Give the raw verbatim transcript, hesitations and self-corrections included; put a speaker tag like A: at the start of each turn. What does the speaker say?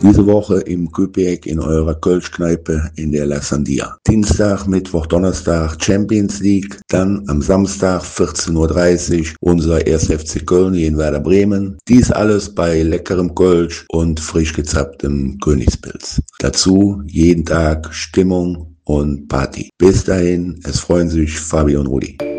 A: Diese Woche im Küpek in eurer Kölschkneipe in der La Sandia. Dienstag, Mittwoch, Donnerstag Champions League. Dann am Samstag vierzehn Uhr dreißig unser erster F C Köln in Werder Bremen. Dies alles bei leckerem Kölsch und frisch gezapptem Königspilz. Dazu jeden Tag Stimmung und Party. Bis dahin, es freuen sich Fabi und Rudi.